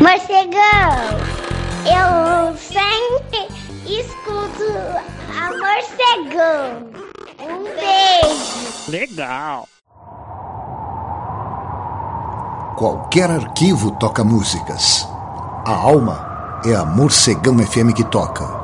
Morcegão, eu sempre escuto a Morcegão. Um beijo. Legal. Qualquer arquivo toca músicas. A alma é a Morcegão FM que toca.